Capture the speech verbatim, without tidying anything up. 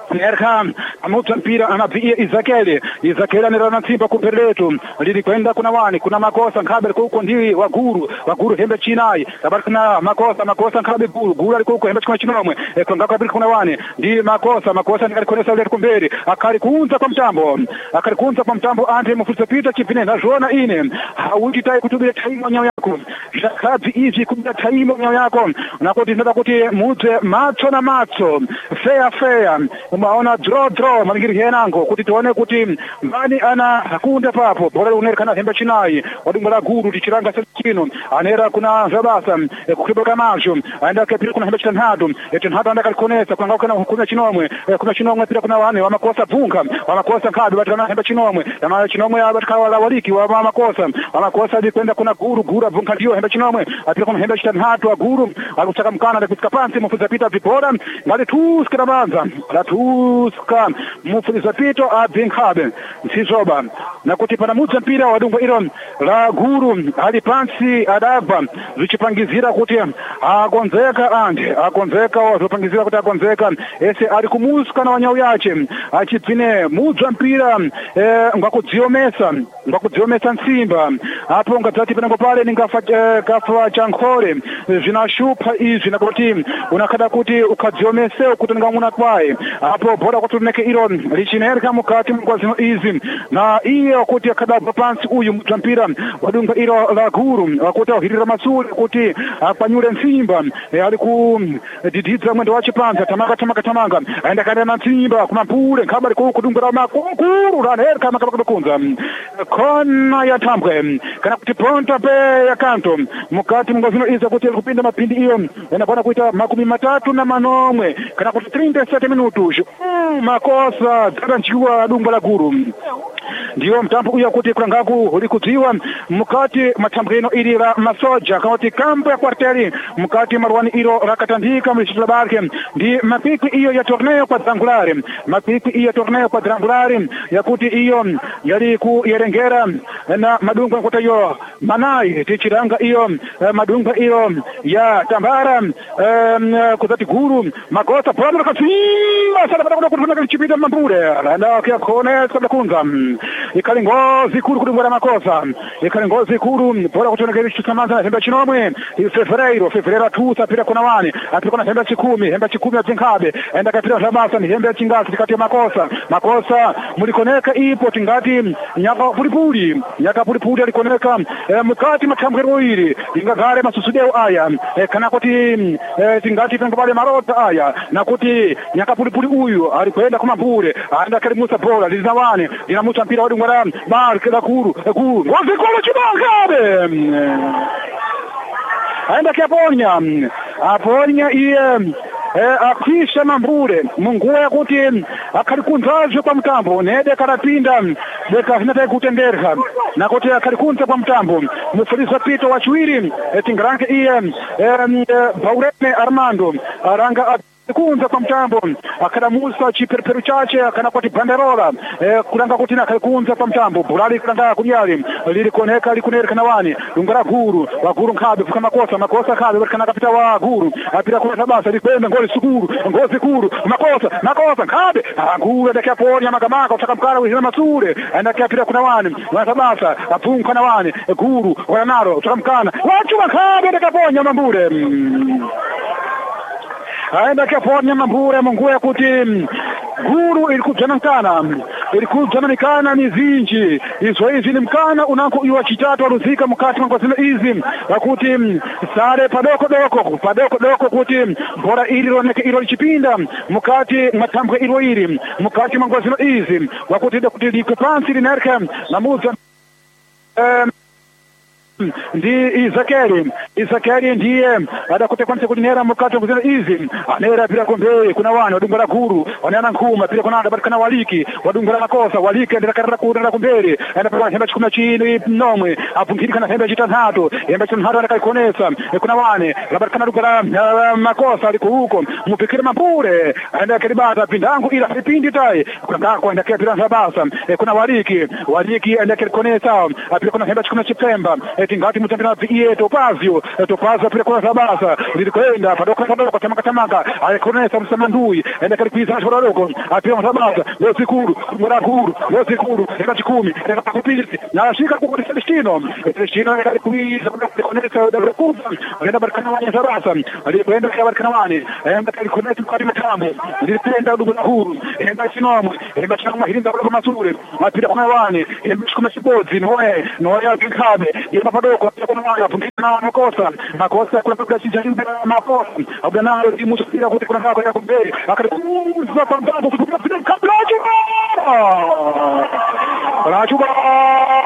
Nerka amuta mpira anapia Izakeli. Izakeli anirana Simba kuperletu lilikwenda kuna wani kuna makosa nkabel kuko ndi waguru waguru hembe chinai tabari kuna makosa makosa nkabe guru guru alikuko hembe chikwa chinomwe e, kwa ngaka kuna wani ndi makosa makosa nikalikonesa ile kumberi akali kuunza kwa mtambo akali kuunza kwa mtambo ante mufutsa pita chipine na zona ine hauji tai kutubia taimo nyao yako jakazi hizi kubia taimo nyao yako na kuti nada kuti mute macho na macho fair fair umaona draw draw malingiri henango kuti tuone kuti mbani ana hakunda papo bora unerkana hembe chinai wadungala guru tichiranga chino anera kuna zabasa e, kukiboka macho aenda kapira kuna hembe chinhadu etinhadu anda kalikonesa kwa ngaka kuna chinomwe e, kuna chinomwe pira kuna wane wamakosa bunga wamakosa nkadu batana hembe chinomwe na chinomwe abatka wala waliki wa makosa wamakosa dikwenda kuna guru guru bunga ndio hembe chinomwe apira kuna hembe chinhadu wa guru alusaka mkana de kutika pansi mufuza pita vipora ngali tuskira banza la tuska mufuza pito abinkabe sizoba na kuti pana mutsa mpira wadungwa ilo la guru hali pansi adava zichipangizira kuti agonzeka ande agonzeka wazopangizira kuti agonzeka ese ali kumuska na wanyau yache achipine mudza mpira e, ngakudziomesa ngakudziomesa Simba hapo ngadzati penango pale ningafa e, kafa chankore zinashupa izi na kuti unakada kuti ukadziomese kuti ngamuna kwae hapo bora kuti tuneke ilo lichinereka mukati mwa zino izi na iyo kuti akada pansi uyu mudza mpira wadunga ilo la guru wakuti ahirira masuri kuti apanyule Simba e, ali ku dididza mwendo wache panza tamanga tamanga tamanga aenda kana na Simba kumampure nkabari ku kudungura makuru la nerka makabakunza kona ya tambwe kana kuti pronta pe ya kanto mukati mngozino iza kuti kupinda mapindi iyo yanapona kuita makumi matatu na manomwe kana kuti thirty and seven minutos mm, makosa dzadanchiwa dunga la guru ndio mtambo uya kuti kulangaku ulikudziwa mukati matambweno ili la masoja kuti kampo ya kwarteli mukati marwani ilo rakatandika mlishitla barke ndi mapiki iyo ya torneo quadrangulare mapiki iyo ya torneo quadrangulare ya kuti iyo yali ku yerengera na madunga kuti yo manai tichiranga iyo madunga iyo ya tambara um, kuzati guru makosa pwamira katimba sadapada kuna kuna chipita mambure randa kia kone sabda kunza ikali ngozi kuru kudungura makosa ikali ngozi kuru bora kutona kile chisamanza na hemba chinomwe fevereiro fevereiro tusa pira kuna wani apira kuna hemba chikumi hemba chikumi ya zinkabe enda kapira zabasa ni hemba chingasi kati ya makosa makosa mulikoneka ipo tingati nyaka pulipuli nyaka pulipuli alikoneka e, mukati matambwero ili ingagare masusudeo aya e, kana kuti e, tingati pengapale marota aya na kuti nyaka pulipuli uyu alikwenda kumambure aenda karimusa bola lizawane linamusa mpira wadi ngwara barke la kuru kuru wazikolo chibangabe aenda kiaponya aponya iye Eh, akisha mambure munguya kuti akalikunzaje kwa mtambo nede karapinda deka hinata kutenderha na kuti akalikunza kwa mtambo mufulisa pito wa chiwiri tingaranke iye Baurene Armando aranga kunza kwa mtambo akada Musa chiperuperu chache akana kwati banderola eh, kulanga kuti nakalikunza kwa mtambo bulali kulanga kunyali lilikoneka likunereka na wani lungara guru wa guru nkabe fuka makosa makosa kabe kana kapita wa guru apira kwa sabasa likwenda ngoli sukuru ngozi guru makosa makosa kabe guru ndaka ponya magamaka utaka mkara wihina masure ndaka apira kuna wani wa sabasa apunka na wani guru wala naro utaka mkana wachu makabe ndaka ponya mambure mm. aenda kaponya mambure munguya kuti guru ilikujanankana ilikujananikana mizinji izo hizi ni mkana unanko iwa chitatu waruzika mkati mwa zile hizi wakuti sare padoko doko padoko doko kuti bora ili roneke ilo lichipinda mkati matambwe ilo hili mkati mwa zile hizi wakuti kuti likupansi linerka na muza um, ndi Izakeli Izakeli ndiye adakote kwanza kulinera mkato kuzina hizi anera pira kombe kuna wani wadungara guru wanana nkuma pira kuna adabatikana waliki wadungara makosa waliki ndira karara kurara kumbere enda pira hemba chikumi chini nomwe apungiri kana hemba chitanhatu hemba chitanhatu akaikonesa kuna wani labatikana dungara uh, makosa aliko huko mupikire mambure enda kelibata pindangu ila pindi tai kuna ngako enda pira zabasa kuna waliki waliki enda kelikonesa apira kuna hemba chikumi chipemba ati ngati mutambirazi iye Topazio Topazio pira kwa Sabasa lilikwenda padoka padoka tamaka tamaka alikonesa msamandui enda kalikuiza shora dogo apia Sabasa leo sikuru mara kuru leo sikuru eka chikumi eka pakupili na ashika kwa Celestino Celestino eka kalikuiza konesa da kufa enda barkana wani Sabasa alikwenda kwa barkana wani enda kalikonesa kwa matamu lilikwenda dugu na huru enda sinomu enda chama hilinda kwa masure apira kwa wani enda shikuma shibozi noe noe ya kikabe enda padoka kwa wani apundina makosa makosa kuna kwa sijaribu makosa abdanalo timu sio kuti kuna kwa ya kumbe akari kwa mbapo kwa kabla